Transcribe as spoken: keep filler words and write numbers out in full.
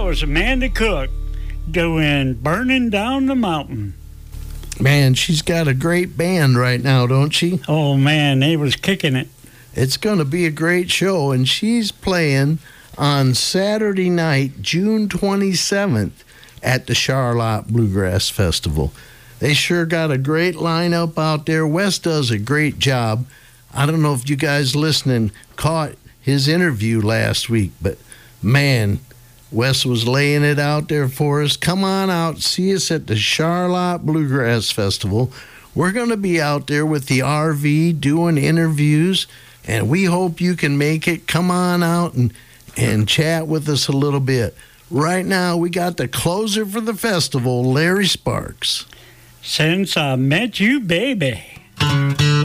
was Amanda Cook doing Burning Down the Mountain. Man, she's got a great band right now, don't she? Oh, man, they was kicking it. It's going to be a great show, and she's playing on Saturday night, June twenty-seventh, at the Charlotte Bluegrass Festival. They sure got a great lineup out there. Wes does a great job. I don't know if you guys listening caught his interview last week, but man, Wes was laying it out there for us. Come on out, see us at the Charlotte Bluegrass Festival. We're going to be out there with the R V doing interviews, and we hope you can make it. Come on out and, and chat with us a little bit. Right now, we got the closer for the festival, Larry Sparks. Since I met you, baby.